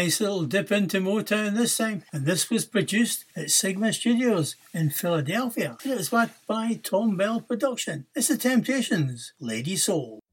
nice little dip into Motown this time, and this was produced at Sigma Studios in Philadelphia, and it was backed by Tom Bell Production. It's The Temptations, Lady Soul.